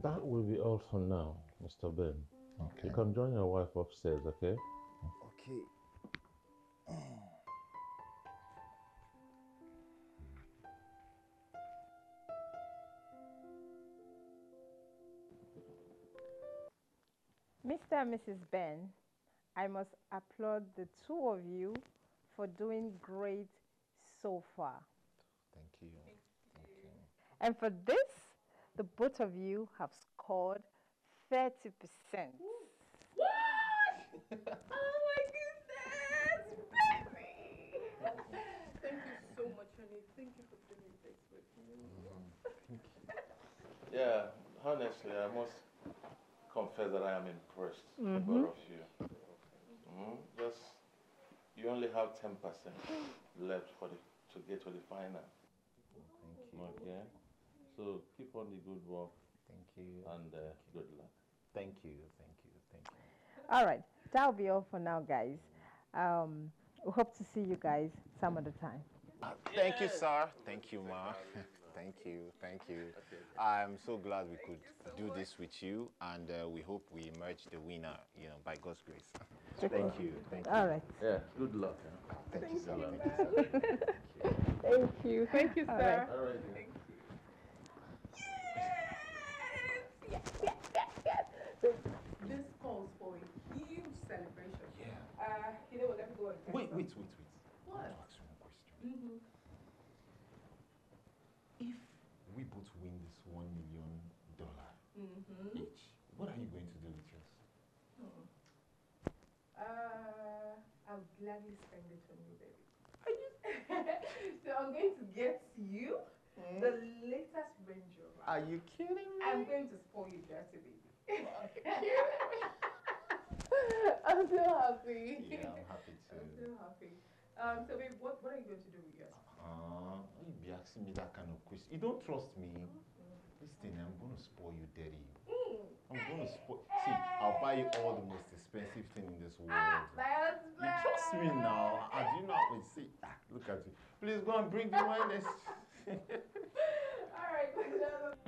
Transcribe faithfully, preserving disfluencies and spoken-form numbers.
That will be all for now, Mister Ben. Okay. You can join your wife upstairs, okay? Okay. Mister and Missus Ben, I must applaud the two of you for doing great so far. Thank you. Thank you. And for this, the both of you have scored thirty percent. What? Oh my goodness, baby! Thank you so much, honey. Thank you for doing this with me. Mm-hmm. Thank you. Yeah, honestly, I must confess that I am impressed Mm-hmm. with both of you. Mm, just, you only have ten percent left for the, to get to the final. Thank you. Okay? So keep on the good work. Thank you. And uh, Thank you. good luck. Thank you. Thank you. Thank you. All right, that'll be all for now, guys. Um, we hope to see you guys some other time. Uh, thank you, sir. Thank you, ma. Thank you. Thank you. I'm so glad we could do this with you, and uh, we hope we emerge the winner, you know, by God's grace. Thank you. Thank you. All right. Yeah, good luck. Huh? Thank, you, sir. you, Thank you, sir. Thank you. Thank you, All sir. right. All right. Thank you. Yes! Yes, yes, yes, yes. This calls for a huge celebration. Yeah. Uh, you know what? Let me go and get Wait, some. wait, wait, wait. What? I want to ask you one question. Mm-hmm. If we both win this one million dollar Mm-hmm. each, what are you going to do with yours? Hmm. Uh, I'll gladly spend it on you, baby. Are you? So I'm going to get you Mm. the latest Range Rover. Are you kidding me? I'm going to spoil you dirty, baby. I'm so happy. Yeah, I'm happy I'm too. so happy. Um, so, babe, what, what are you going to do with yours? Uh, you be asking me that kind of question. You don't trust me. Listen, I'm going to spoil you dirty. Mm. I'm going to spoil. See, I'll buy you all the most expensive thing in this world. Ah, my husband. You trust me now. Ah, do you know what I see? Ah, look at you. Please go and bring the wine. All right,